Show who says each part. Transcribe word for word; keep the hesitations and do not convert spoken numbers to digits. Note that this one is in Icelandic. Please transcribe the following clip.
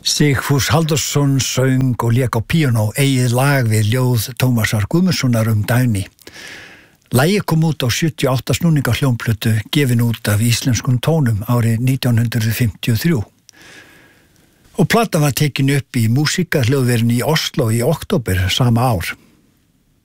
Speaker 1: Sigfús Halldórsson söng og lék á píanó eigið lag við ljóð Tómasar Guðmundssonar um Dagný. Lagið kom út á sjötíu og átta snúninga hljómplötu gefin út af íslenskum tónum árið nítján hundrað fimmtíu og þrjú. Og platan var tekin upp í músíkahljóðverinu í Oslo í október sama ár.